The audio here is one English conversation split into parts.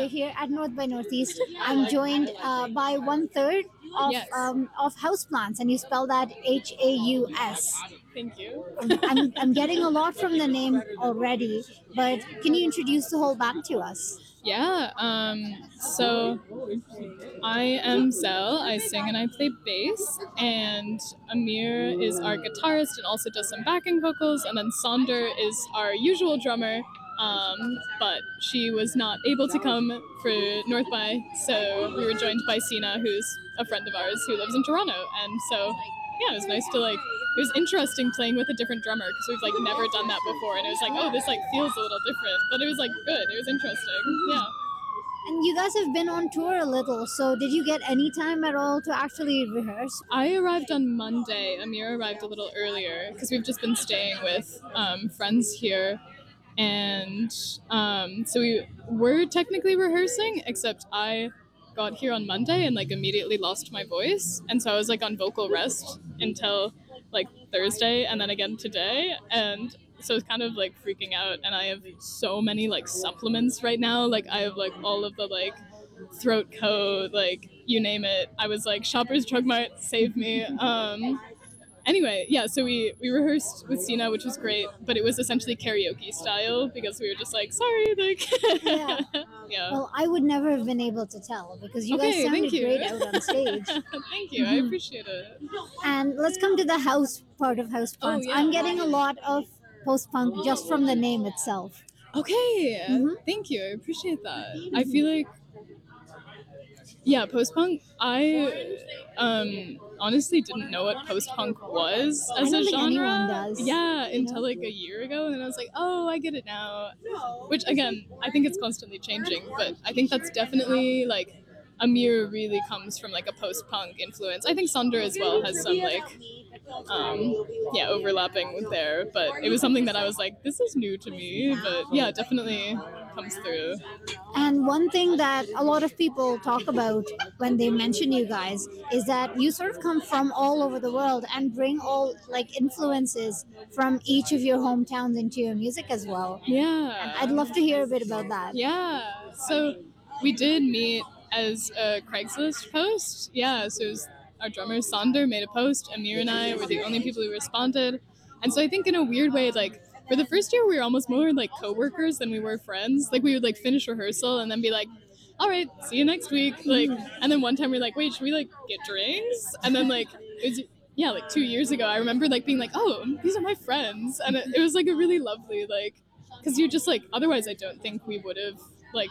we're here at North by Northeast. I'm joined by one third Yes. of houseplants, and you spell that Haus. Thank you. I'm getting a lot from the name already, but can you introduce the whole band to us? Yeah. So I am Zell. I sing and I play bass, and Amir is our guitarist and also does some backing vocals, and then Sonder is our usual drummer. But she was not able to come for North by, so we were joined by Sina, who's a friend of ours who lives in Toronto, and so yeah, it was nice to it was interesting playing with a different drummer because we've never done that before, and it was oh, this feels a little different, but it was good. It was interesting. Yeah. And you guys have been on tour a little, so did you get any time at all to actually rehearse? I arrived on Monday. Amir arrived a little earlier because we've just been staying with friends here. And so we were technically rehearsing, except I got here on Monday and immediately lost my voice. And so I was on vocal rest until Thursday and then again today. And so it's kind of freaking out. And I have so many supplements right now. I have all of the throat coat, you name it. I was Shoppers Drug Mart, save me. Anyway, yeah, so we rehearsed with Sina, which was great, but it was essentially karaoke style because we were just sorry, Yeah. yeah. Well, I would never have been able to tell because you guys Okay, sounded thank you. great out on stage. Thank you, I appreciate it. And let's come to the house part of House Plants. yeah. I'm getting a lot of post punk just from the name itself. Okay, thank you, I appreciate that. I feel yeah, post punk. I honestly didn't know what post punk was as a genre. Anyone does. Yeah, until a year ago, and then I was oh, I get it now. Which again, I think it's constantly changing, but I think that's definitely Amir really comes from a post punk influence. I think Sonder as well has some overlapping with there, but it was something that I was this is new to me, but yeah, definitely comes through. And one thing that a lot of people talk about when they mention you guys is that you sort of come from all over the world and bring all influences from each of your hometowns into your music as well. Yeah. And I'd love to hear a bit about that. Yeah. So we did meet as a Craigslist post. Yeah. So it was our drummer Sonder made a post. Amir and I were the only people who responded. And so I think in a weird way, for the first year, we were almost more co-workers than we were friends. We would finish rehearsal and then be all right, see you next week. And then one time we were wait, should we get drinks? And then it was, yeah, 2 years ago, I remember being oh, these are my friends. And it was a really lovely, because you just otherwise I don't think we would have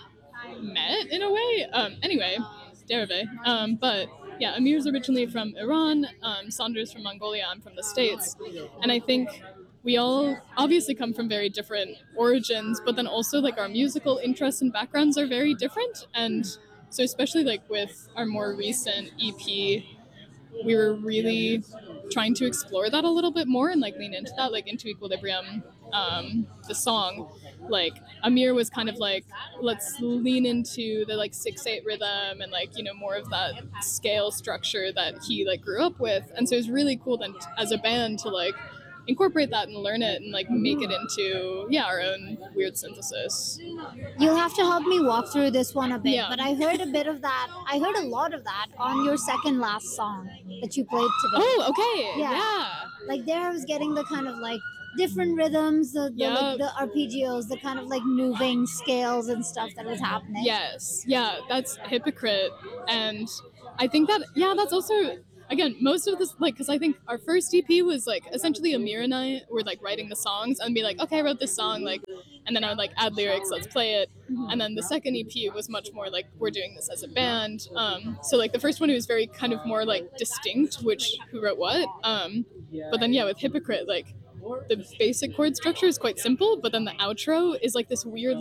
met in a way. Anyway, Dereve. But yeah, Amir's originally from Iran, Sander's from Mongolia, I'm from the States. And I think we all obviously come from very different origins, but then also our musical interests and backgrounds are very different. And so especially with our more recent EP, we were really trying to explore that a little bit more and lean into that, into Equilibrium, the song. Amir was kind of let's lean into the 6/8 rhythm and more of that scale structure that he grew up with. And so it was really cool then as a band to incorporate that and learn it and make it into our own weird synthesis. You'll have to help me walk through this one a bit, Yeah. but I heard a bit of that. I heard a lot of that on your second last song that you played today. Oh, okay. Yeah. There I was getting the kind of different rhythms, the arpeggios, the kind of moving scales and stuff that was happening. Yes. Yeah, that's Hypocrite. And I think that, yeah, that's also, again, most of this, because I think our first EP was essentially Amir and I were writing the songs and be okay, I wrote this song, and then I would add lyrics, let's play it. And then the second EP was much more we're doing this as a band. So the first one, it was very kind of more distinct, which who wrote what. But then yeah, with Hypocrite, the basic chord structure is quite simple, but then the outro is this weird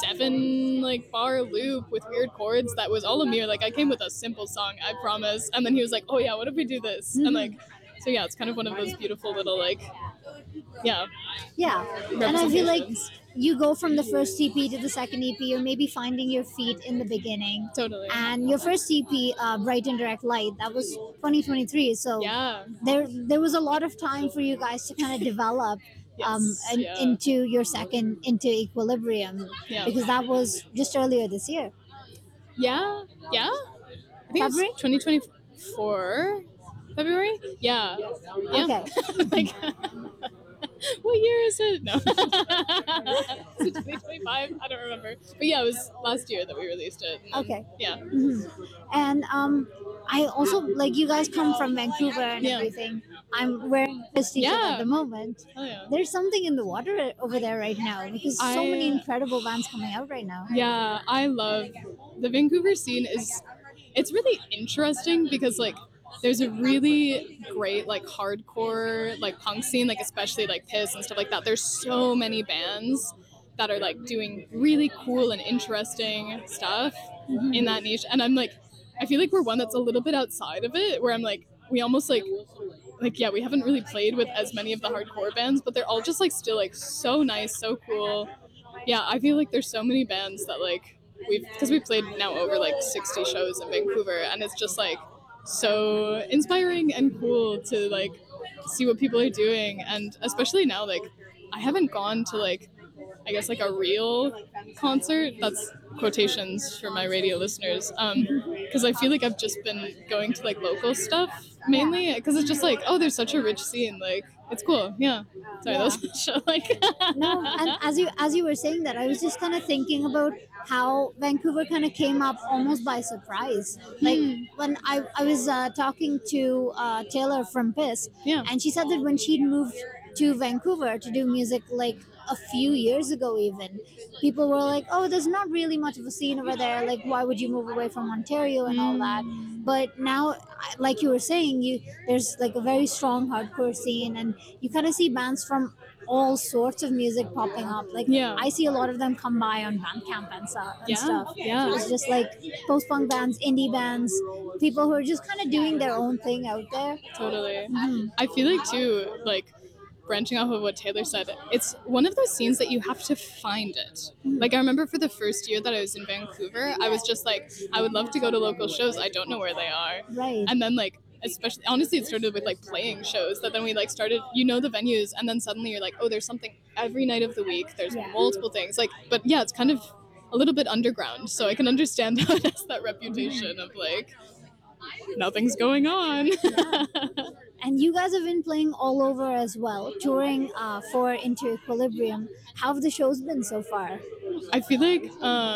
7 bar loop with weird chords that was all Amir. I came with a simple song, I promise, and then he was oh yeah, what if we do this? And so yeah, it's kind of one of those beautiful little yeah. And I feel you go from the first EP to the second EP, or maybe finding your feet in the beginning. Totally. And your first EP, Bright and Direct Light, that was 2023. So yeah, there was a lot of time for you guys to kind of develop into your second, into Equilibrium, because that was just earlier this year. Yeah, yeah. I think February? it was 2024 February. Yeah, yeah. Okay. Like, what year is it? No, is it 2025? I don't remember. But yeah, it was last year that we released it. And Okay. yeah, And I also like you guys come from Vancouver and Yeah. everything. I'm wearing a Kiss t-shirt Yeah. at the moment. oh yeah. There's something in the water over there right now because so many I- incredible bands coming out right now. Yeah, I love the Vancouver scene. It's really interesting because like there's a really great like hardcore like punk scene, like especially like Piss and stuff like that. There's so many bands that are like doing really cool and interesting stuff in that niche, and I'm like, I feel like we're one that's a little bit outside of it, where I'm like, we almost like yeah, we haven't really played with as many of the hardcore bands, but they're all just like still like so nice, so cool. Yeah, I feel like there's so many bands that like because we played now over like 60 shows in Vancouver, and it's just like so inspiring and cool to like see what people are doing, and especially now like I haven't gone to like I guess like a real concert. That's quotations for my radio listeners. Because I feel like I've just been going to like local stuff mainly. Because it's just like, oh, there's such a rich scene. Like, it's cool. Yeah. Sorry, Yeah. that was show like. No, and as you were saying that, I was just kind of thinking about how Vancouver kind of came up almost by surprise. Like when I was talking to Taylor from Piss, Yeah. and she said that when she'd moved to Vancouver to do music like a few years ago, even people were like, "Oh, there's not really much of a scene over there. Like, why would you move away from Ontario and all that?" But now, like you were saying, there's like a very strong hardcore scene, and you kind of see bands from all sorts of music popping up. Like Yeah. I see a lot of them come by on Bandcamp and Yeah, stuff. yeah. It's just like post punk bands, indie bands, people who are just kind of doing their own thing out there. Totally. Mhm. I feel like too, like branching off of what Taylor said, it's one of those scenes that you have to find it. Like I remember for the first year that I was in Vancouver, I was just like, I would love to go to local shows. I don't know where they are. Right. And then like especially honestly it started with like playing shows that then we like started the venues, and then suddenly you're like, oh, there's something every night of the week. There's Yeah. multiple things. Like but yeah, it's kind of a little bit underground. So I can understand how it has that reputation of like nothing's going on. And you guys have been playing all over as well, touring for Into Equilibrium. How have the shows been so far? I feel like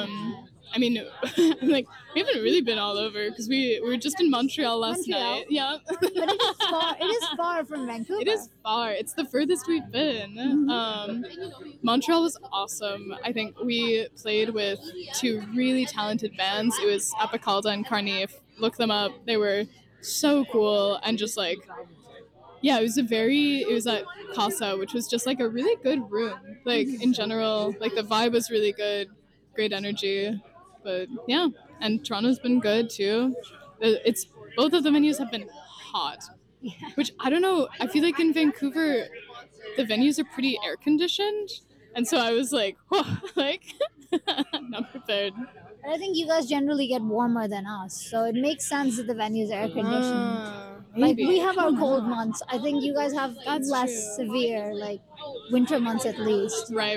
I mean like we haven't really been all over because we were just in Montreal last Montreal? night. Yeah. But it is far. It is far from Vancouver. It is far. It's the furthest we've been. Montreal was awesome. I think we played with two really talented bands. It was Epicalda and Carnif. Look them up. They were so cool and just like yeah, it was at Casa, which was just like a really good room. Like in general, like the vibe was really good, great energy. But yeah, and Toronto's been good too. It's both of the venues have been hot, which I don't know. I feel like in Vancouver, the venues are pretty air conditioned, and so I was like, whoa, like not prepared. But I think you guys generally get warmer than us, so it makes sense that the venues are air conditioned. Like Maybe. we have our cold months. I think you guys have That's less true. severe, like winter months at least. Right.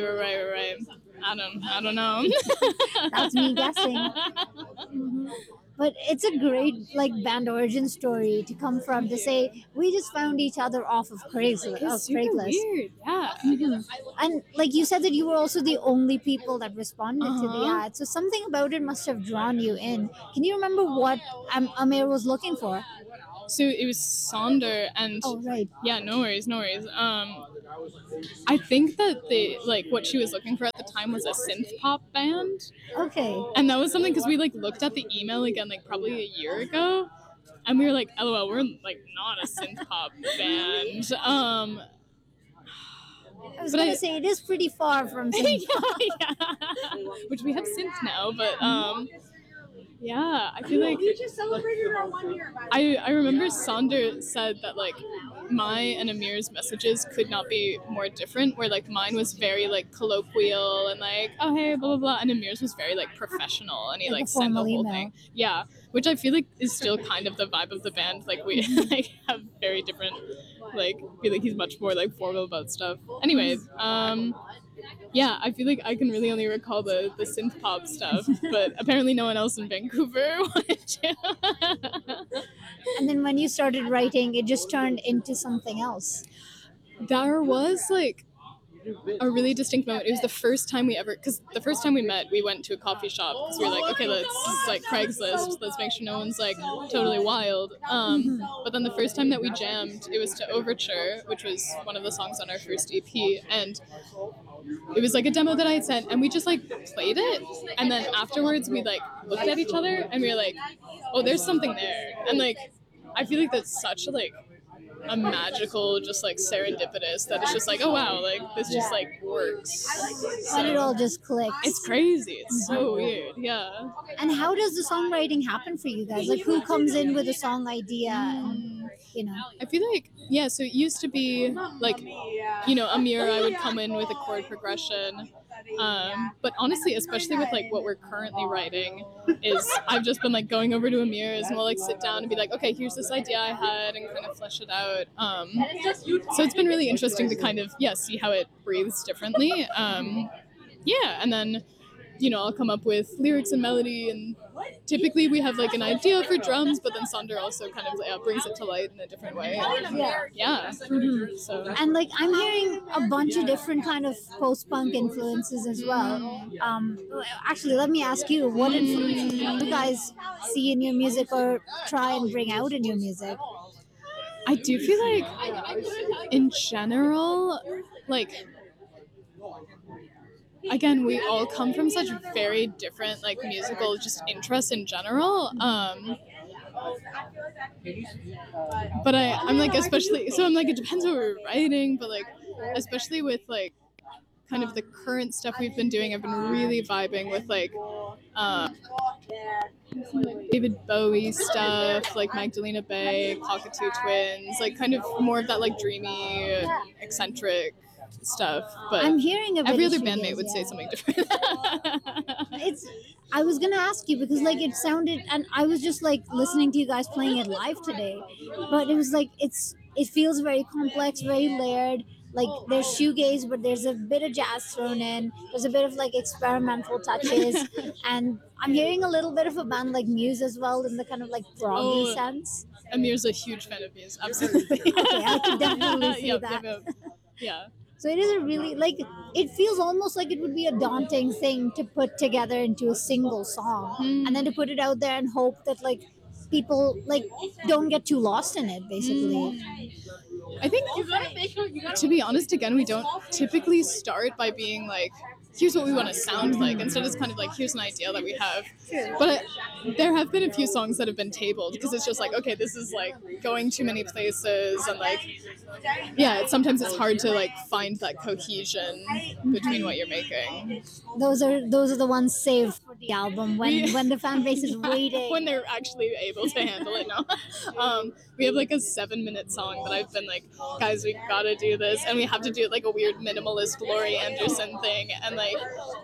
I don't know. That's me guessing. Mhm. But it's a great like band origin story to come from, to say we just found each other off of Craigslist. It's super weird. Yeah. And like you said that you were also the only people that responded to the Uh-huh. ad, so something about it must have drawn you in. Can you remember what Amir was looking for? So it was Sonder, and Oh right. yeah, no worries. I think that what she was looking for at the time was a synth pop band, Okay. and that was something because we like looked at the email again like probably a year ago, and we were like, LOL, we're like not a synth pop band. I was But gonna I- say it is pretty far from synth. yeah, which we have synth now, but yeah, I feel like We just celebrated our 1 year. I remember Sonder said that like my and Amir's messages could not be more different, where like mine was very like colloquial and like, oh hey, blah blah blah, and Amir's was very like professional, and he Like a like sent the formal whole email. thing. Yeah, which I feel like is still kind of the vibe of the band. Like we like have very different, like feel like he's much more like formal about stuff. Anyways, yeah, I feel like I can really only recall the synth pop stuff, but apparently no one else in Vancouver wanted to. And then when you started writing, it just turned into something else. There was like a really distinct moment. It was the first time we ever, because the first time we met, we went to a coffee shop because we were like, okay, it's like Craigslist. Let's make sure no one's like totally wild. But then the first time that we jammed, it was to Overture, which was one of the songs on our first EP, and it was like a demo that I had sent, and we just like played it, and then afterwards we like looked at each other and we were like, oh, there's something there, and like I feel like that's such a magical, just like serendipitous that it's just like, oh wow, like this just like works. And it all just clicks. It's crazy. It's so weird. Yeah. And how does the songwriting happen for you guys? Like, who comes in with a song idea? And, you know, I feel like, yeah, so it used to be like, Amir, I would come in with a chord progression. But honestly, especially with like what we're currently writing, is I've just been like going over to Amir's and we'll like sit down and be like, okay, here's this idea I had, and kind of flesh it out. So it's been really interesting to kind of see how it breathes differently. And then I'll come up with lyrics and melody, and typically we have like an idea for drums, but then Sander also kind of brings it to light in a different way. Yeah. So and like I'm hearing a bunch of different kind of post-punk influences as well. Actually, let me ask you, what influences do you guys see in your music or try and bring out in your music? I do feel like, in general, like, again, we all come from such very different like musical just interests in general. But I'm like, especially, so I'm like, it depends what we're writing, but like especially with like kind of the current stuff we've been doing, I've been really vibing with like David Bowie stuff, like Magdalena Bay, Cockatoo Twins, like kind of more of that like dreamy, eccentric stuff. But I'm hearing a bit every of other shoegaze, bandmate would say something different. I was gonna ask you because like it sounded, and I was just like listening to you guys playing it live today, but it was like it feels very complex, very layered. Like there's shoegaze, but there's a bit of jazz thrown in. There's a bit of like experimental touches, and I'm hearing a little bit of a band like Muse as well in the kind of like proggy sense. Amir's a huge fan of Muse, absolutely. Okay, I can definitely see that. Yeah. So it is a really like it feels almost like it would be a daunting thing to put together into a single song, and then to put it out there and hope that like people like don't get too lost in it, basically. I think, to be honest, again, we don't typically start by being like, here's what we want to sound like. Instead, it's kind of like, here's an idea that we have. But there have been a few songs that have been tabled because it's just like, okay, this is like going too many places, and like, sometimes it's hard to like find that cohesion between what you're making. Those are the ones saved for the album when the fan base is waiting. When they're actually able to handle it. No, we have like a 7-minute song that I've been like, guys, we gotta do this, and we have to do it like a weird minimalist Laurie Anderson thing, and like,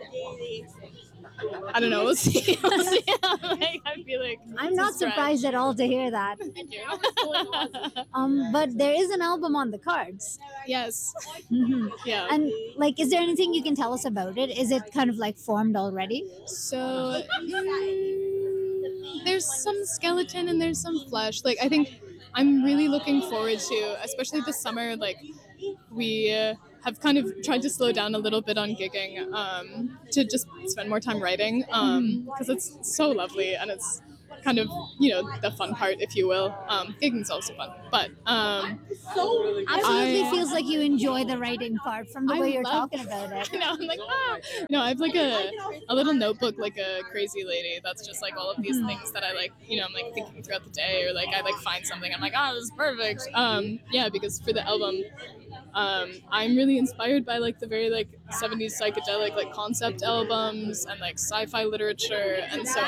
I don't know, we'll see. Like, I feel like I'm not surprised at all to hear that. Thank you. But there is an album on the cards. Yes. Yeah. And like, is there anything you can tell us about it? Is it kind of like formed already? So there's some skeleton and there's some flesh. Like, I think I'm really looking forward to, especially this summer, like we have kind of tried to slow down a little bit on gigging, to just spend more time writing, because it's so lovely, and it's kind of, the fun part, if you will. Gigging's also fun, but absolutely feels like you enjoy the writing part from the way you're talking about it. I'm like, no, I have like a little notebook, like a crazy lady, that's just like all of these things that I like, I'm like thinking throughout the day, or like I like find something, I'm like, this is perfect. Because for the album, I'm really inspired by like the very like 70s psychedelic like concept albums and like sci-fi literature, and so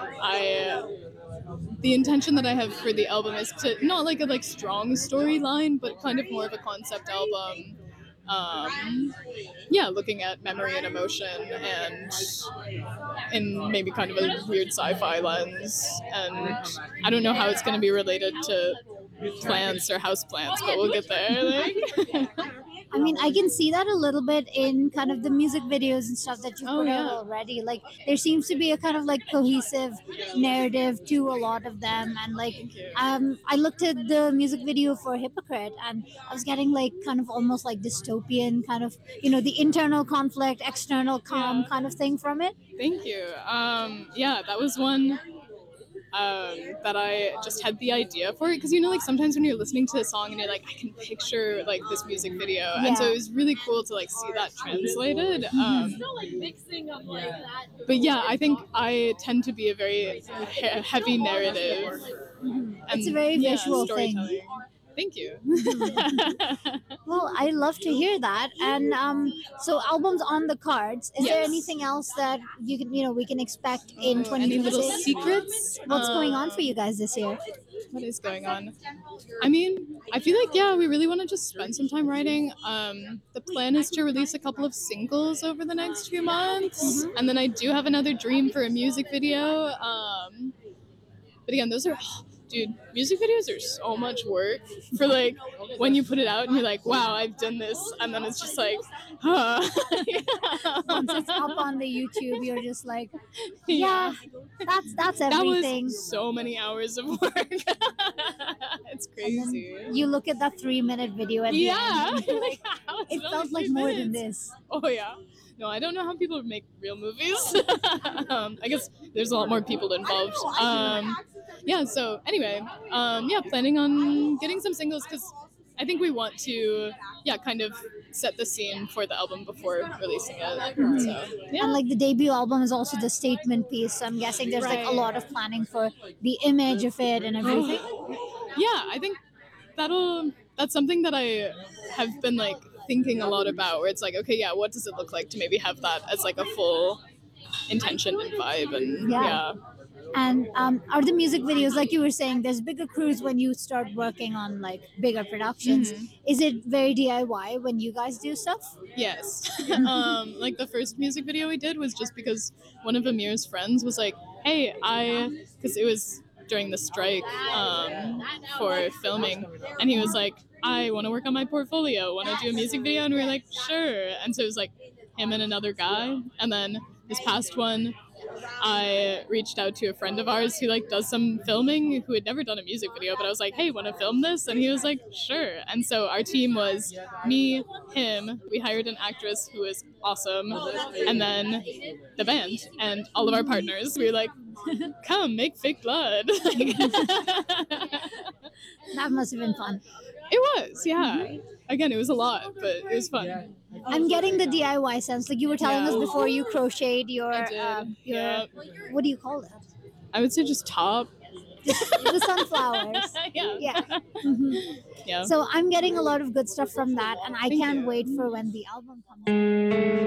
the intention that I have for the album is to not like a like strong storyline, but kind of more of a concept album. Looking at memory and emotion, and in maybe kind of a weird sci-fi lens, and I don't know how it's going to be related to plants or house plants, but we'll get there. Like. I mean, I can see that a little bit in kind of the music videos and stuff that you Oh, put out yeah. already. Like, there seems to be a kind of like cohesive narrative to a lot of them. And like, Thank you. I looked at the music video for Hypocrite, and I was getting like kind of almost like dystopian kind of, the internal conflict, external calm Yeah. kind of thing from it. Thank you. Yeah, that was one that I just had the idea for it because like sometimes when you're listening to a song and you're like, I can picture like this music video, and so Yeah. it was really cool to like see that translated. But yeah, I think I tend to be a very heavy narrative. It's a very visual thing. storytelling. Thank you. Well, I love to hear that. And so albums on the cards. Is there Yes. anything else that we can expect in Any little 2026? secrets? What's going on for you guys this year? What is going on? I mean, I feel like we really want to just spend some time writing. The plan is to release a couple of singles over the next few months, and then I do have another dream for a music video. But again, those are, dude, music videos are so much work for like when you put it out and you're like, wow, I've done this, and then it's just like, huh. Once it's up on the YouTube, you're just like, yeah, that's That everything. was so many hours of work. It's crazy. You look at that 3-minute video at the Yeah. end. And you're like, How is it only felt like 3 more than minutes? this. Oh yeah. No, I don't know how people make real movies. I guess there's a lot more people involved. Yeah. So anyway, planning on getting some singles because I think we want to, kind of set the scene for the album before releasing it. So yeah. And like the debut album is also the statement piece. So I'm guessing there's like a Right. lot of planning for the image of it and everything. Yeah, I think that's something that I have been like thinking a lot about, where it's like, okay, yeah, what does it look like to maybe have that as like a full intention and vibe, and Yeah. And are the music videos, like you were saying, there's bigger crews when you start working on like bigger productions. Is it very DIY when you guys do stuff? Yes. Like the first music video we did was just because one of Amir's friends was like, hey, because it was during the strike for filming, and he was like, I want to work on my portfolio, want to do a music video, and we were like, sure. And so it was like him and another guy, and then this past one I reached out to a friend of ours who like does some filming, who had never done a music video, but I was like, hey, want to film this? And he was like, sure. And so our team was me, him, we hired an actress who was awesome, and then the band and all of our partners. We were like, come make fake blood. That must have been fun. It was, yeah. Again, it was a lot, but it was fun. I'm getting the DIY sense. Like you were telling us Yeah. before, you crocheted your I did. Yeah. what do you call it? I would say just top. The sunflowers. Yeah. Yeah. Mhm. Yeah. So I'm getting a lot of good stuff from that, and I Thank can't you. wait for when the album comes out.